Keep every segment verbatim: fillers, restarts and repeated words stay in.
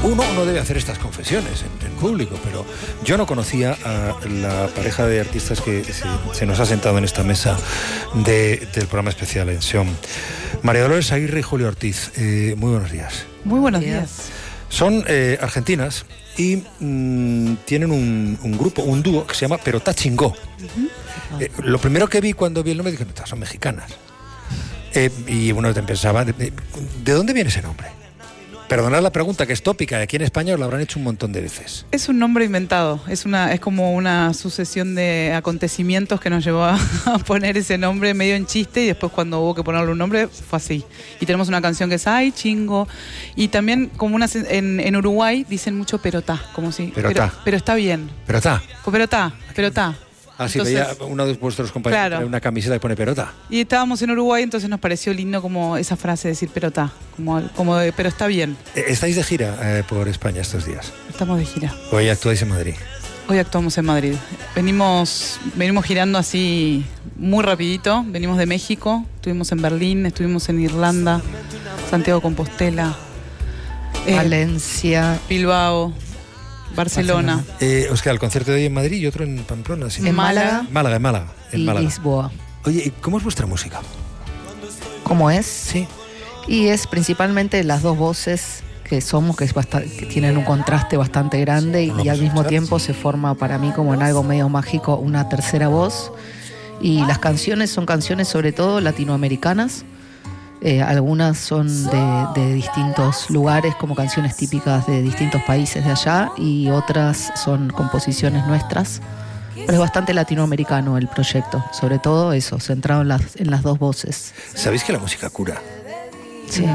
Uno no debe hacer estas confesiones en, en público, pero yo no conocía a la pareja de artistas que se, se nos ha sentado en esta mesa de, del programa especial en Sion. María Dolores Aguirre y Julia Ortiz, eh, muy buenos días. Muy buenos días. Son eh, argentinas y mmm, tienen un, un grupo, un dúo que se llama Perotá Chingó. Uh-huh. Eh, lo primero que vi cuando vi el nombre dije, no, son mexicanas. Eh, y uno pensaba, ¿de, de, ¿de dónde viene ese nombre? Perdonad la pregunta, que es tópica, aquí en España lo habrán hecho un montón de veces. Es un nombre inventado, es una es como una sucesión de acontecimientos que nos llevó a, a poner ese nombre medio en chiste, y después cuando hubo que ponerle un nombre fue así. Y tenemos una canción que es Ay, Chingo, y también como una en, en Uruguay dicen mucho perotá, como si... Perotá. Pero, pero está bien. Perotá. Perotá, perotá. Ah, sí, veía uno de vuestros compañeros claro. una camiseta que pone Perotá. Y estábamos en Uruguay, entonces nos pareció lindo como esa frase de decir Perotá, como, como de, pero está bien. ¿Estáis de gira eh, por España estos días? Estamos de gira. Hoy actuáis en Madrid. Hoy actuamos en Madrid. Venimos, venimos girando así muy rapidito. Venimos de México, estuvimos en Berlín, estuvimos en Irlanda, Santiago de Compostela, eh, Valencia, Bilbao, Barcelona. Eh, os queda el concierto de hoy en Madrid y otro en Pamplona. ¿Sí? En Málaga. Málaga, en Málaga. En y Málaga. Lisboa. Oye, ¿cómo es vuestra música? ¿Cómo es? Sí. Y es principalmente las dos voces que somos, que, es bastante, que tienen un contraste bastante grande, no y al mismo tiempo se forma para mí como en algo medio mágico una tercera voz. Y las canciones son canciones sobre todo latinoamericanas. Eh, algunas son de, de distintos lugares, como canciones típicas de distintos países de allá, y otras son composiciones nuestras. Pero es bastante latinoamericano el proyecto, sobre todo eso, centrado en las, en las dos voces. ¿Sabéis que la música cura? Sí.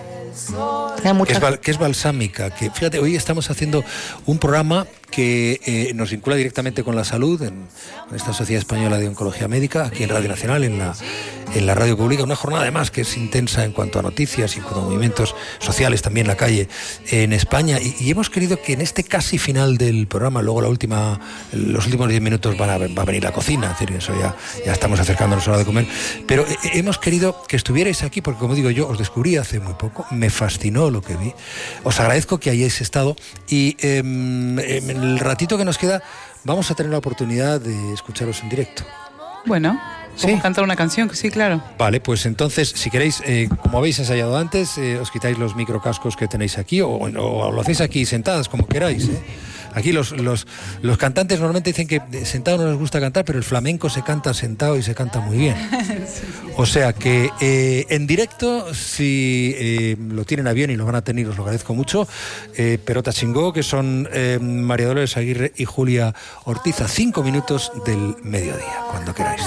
Que es, que es balsámica. Que, fíjate, hoy estamos haciendo un programa que eh, nos vincula directamente con la salud en, en esta Sociedad Española de Oncología Médica, aquí en Radio Nacional, en la, en la radio pública. Una jornada además que es intensa en cuanto a noticias y en cuanto a movimientos sociales también en la calle en España. Y, y hemos querido que en este casi final del programa, luego la última, los últimos diez minutos van a, va a venir la cocina, es decir, eso ya, ya estamos acercándonos a la hora de comer. Pero eh, hemos querido que estuvierais aquí porque, como digo yo, os descubrí hace muy poco, me fascinó lo que vi. Os agradezco que hayáis estado y eh, en el ratito que nos queda vamos a tener la oportunidad de escucharos en directo. Bueno, ¿sí? ¿Podemos cantar una canción? Sí, claro. Vale, pues entonces, si queréis, eh, como habéis ensayado antes, eh, os quitáis los microcascos que tenéis aquí o, o lo hacéis aquí sentadas, como queráis, ¿eh? Aquí los, los, los cantantes normalmente dicen que sentado no les gusta cantar, pero el flamenco se canta sentado y se canta muy bien. O sea que eh, en directo, si eh, lo tienen a bien y lo van a tener, os lo agradezco mucho, eh, Perotá Chingó, que son eh, María Dolores Aguirre y Julia Ortiz, a cinco minutos del mediodía, cuando queráis.